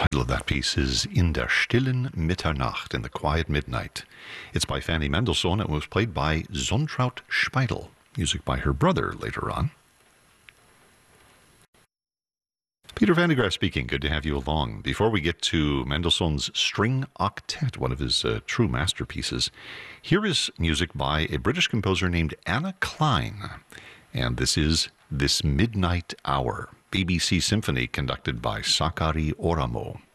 title of that piece is In der stillen Mitternacht, in the quiet midnight. It's by Fanny Mendelssohn and was played by Zontraut Speidel. Music by her brother later on. Peter Van de Graaff speaking. Good to have you along. Before we get to Mendelssohn's String Octet, one of his true masterpieces, here is music by a British composer named Anna Klein. And this is This Midnight Hour, BBC Symphony conducted by Sakari Oramo.